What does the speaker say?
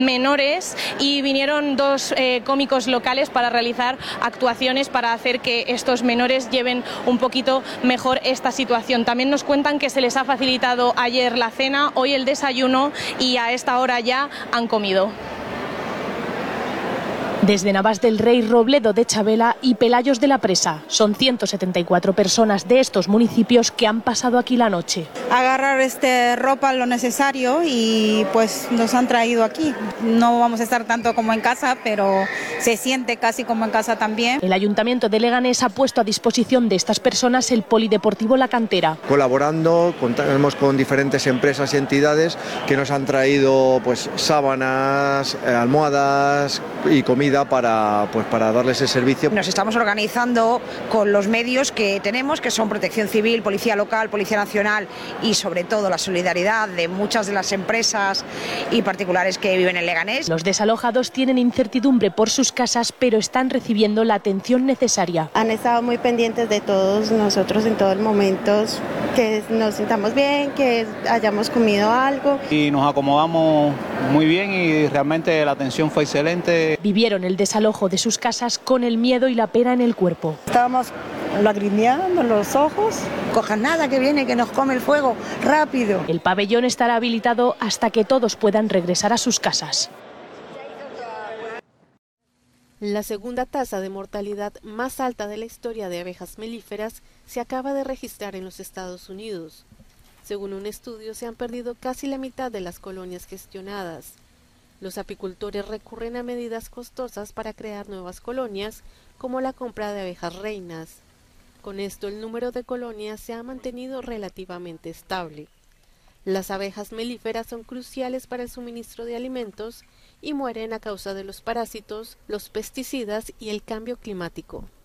menores y vinieron dos cómicos locales para realizar actuaciones para hacer que estos menores lleven un poquito mejor esta situación. También nos cuentan que se les ha facilitado ayer la cena, hoy el desayuno y a esta hora ya han comido. Desde Navas del Rey, Robledo de Chabela y Pelayos de la Presa. Son 174 personas de estos municipios que han pasado aquí la noche. Agarrar ropa lo necesario y pues nos han traído aquí. No vamos a estar tanto como en casa, pero se siente casi como en casa también. El Ayuntamiento de Leganés ha puesto a disposición de estas personas el Polideportivo La Cantera. Colaborando, contamos con diferentes empresas y entidades que nos han traído pues sábanas, almohadas y comida para darles ese servicio. Nos estamos organizando con los medios que tenemos, que son Protección Civil, Policía Local, Policía Nacional y sobre todo la solidaridad de muchas de las empresas y particulares que viven en Leganés. Los desalojados tienen incertidumbre por sus casas, pero están recibiendo la atención necesaria. Han estado muy pendientes de todos nosotros en todos los momentos, que nos sintamos bien, que hayamos comido algo. Y nos acomodamos muy bien y realmente la atención fue excelente. Vivieron el desalojo de sus casas con el miedo y la pena en el cuerpo. Estábamos lagrimeando los ojos. Cojan nada que viene, que nos come el fuego, rápido. El pabellón estará habilitado hasta que todos puedan regresar a sus casas. La segunda tasa de mortalidad más alta de la historia de abejas melíferas se acaba de registrar en los Estados Unidos. Según un estudio, se han perdido casi la mitad de las colonias gestionadas. Los apicultores recurren a medidas costosas para crear nuevas colonias, como la compra de abejas reinas. Con esto, el número de colonias se ha mantenido relativamente estable. Las abejas melíferas son cruciales para el suministro de alimentos y mueren a causa de los parásitos, los pesticidas y el cambio climático.